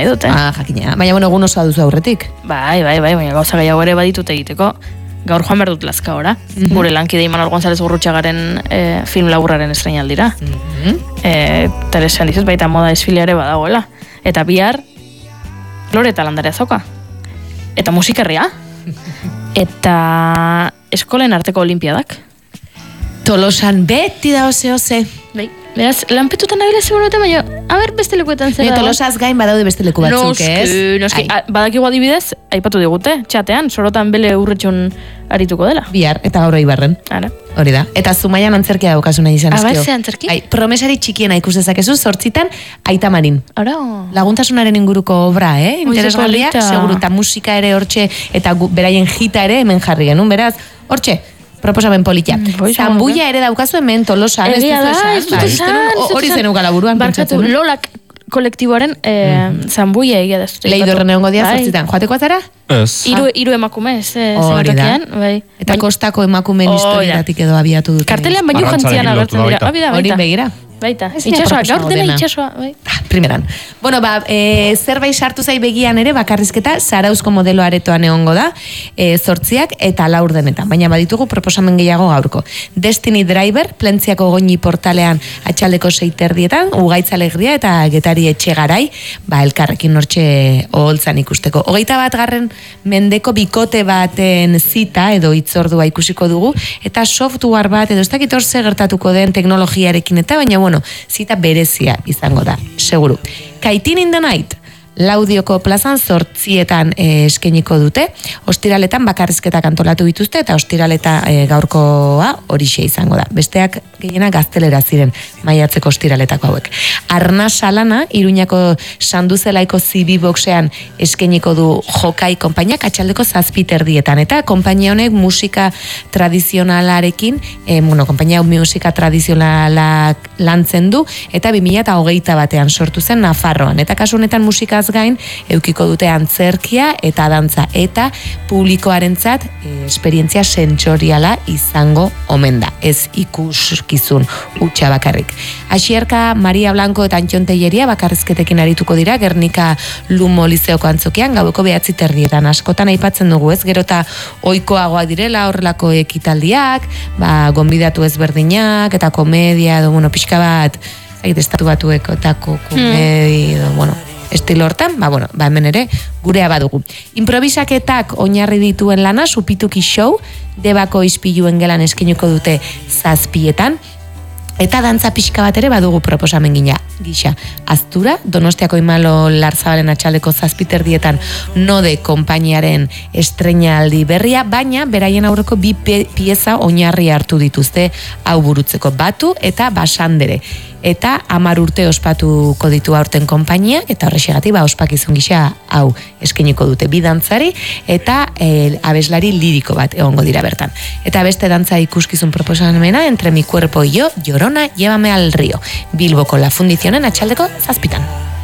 nahi dute. Jakina. Baina, bueno, egun oso duzu aurretik. Bai, baina gauza gehiago ere baditut egiteko. Gaur joan behar dut lazka ora. Gure lankide Imanol González Gurrutxagaren film laburraren estreinaldira. Teresan dizuz, baita moda desfileare badagoela. Eta bihar, Lore eta Landarea zoka. Eta musikerria. Eta eskolen arteko olimpiadak. Tolosan beti da ose. Bai. Beraz, lanpetutan nabila zegoen baina, beste lekuetan zer da. Tolosaz gain badaude beste leku batzuk, ez? Noski, badakigu adibidez, aipatu digute, txatean, sorotan bele urretxun arituko dela. Bihar, eta gaur Ibarren. Ara. Hori da. Eta Zumaian antzerkia daukazuna izan ezkio. Ze antzerki? Promesari txikiena ikus dezakezu, 8 Aita Marin. Ara. Laguntasunaren inguruko obra, interesgarria, seguru, eta musika ere hortxe, eta beraien jita ere hemen jarri genuen, beraz, hortxe, proposamen politia. Zambuia ere daukazu hemen Tolosan. Egia da, ez dut esan. Hori zen eukala buruan. Barkatu, Lolak kolektiboaren Zambuia egia da. Leidorren egongo dia 8 joateko atzara? Ez. Hiru emakume, hori da. Eta kostako emakumeen historiatik edo abiatu dute. Kartelean baino jantzian agertzen dira. Hori begira. Baita, itxasoa, gaur dela itxasoa. Primeran. Bueno, zerbait sartu zai begian ere, bakarrizketa, Zarauzko modelo aretoan egongo da, 8 eta 4 denetan. Baina baditugu proposamen gehiago gaurko. Destiny Driver, Plentziako Goñi portalean atxaldeko 6:30, Ugaitz Alegria eta Getari Etxegarai, elkarrekin hortxe oholtzan ikusteko. 21. mendeko bikote baten zita edo hitzordua ikusiko dugu, eta software bat edo ez dakit hor zer gertatuko den teknologiarekin eta baina zita berezia izango da, seguru. Kaitin in the Night, Laudioko plazan 8 eskeniko dute, ostiraletan bakarrizketak antolatu dituzte, eta ostiraleta gaurkoa horixe izango da. Besteak gehiena gaztelera ziren, maiatzeko ostiraletako hauek. Arna Salana, Iruñako Sanduzelaiko Zibi Boxean eskeniko du Jokai konpainiak atxaldeko 7:30, eta konpainia honek musika tradizionalarekin, konpainia musika tradizionalak lantzen du, eta 2021 sortu zen Nafarroan, eta kasu honetan musika gain, eukiko dute antzerkia eta dantza, eta publikoarentzat esperientzia sentsoriala izango omen da, ez ikuskizun utxa bakarrik. Asierka, Maria Blanco eta Antxon Telleria bakarrizketekin arituko dira, Gernika Lumo Lizeoko antzokian, gaueko 9:30, askotan aipatzen dugu, ez? Gero eta ohikoagoa direla horrelako ekitaldiak, gonbidatu ezberdinak, eta komedia, pixka bat, estatu batuekotako komedia, estilo hortan, hemen ere gurea badugu. Improvisaketak oinarri dituen lana, Supituki Show, Debako Ispiluen gelan eskeniko dute 7:00, eta dantza pixka bat ere badugu proposamen gisa. Aztura, Donostiako Imalo Larzabalen atxaldeko 7:30 Node konpainiaren estreinaldi berria, baina beraien aurreko 2 pieza oinarri hartu dituzte hau burutzeko, Batu eta Basandere. Eta 10 urte ospatuko ditu aurten konpainia, eta horrexegatik ospakizun gisa hau eskeniko dute 2 dantzari, eta abeslari liriko bat egongo dira bertan. Eta beste dantza ikuskizun proposamena, Entre mi cuerpo y yo, Llorona, llévame al río. Bilboko La Fundizionen atxaldeko 7:00.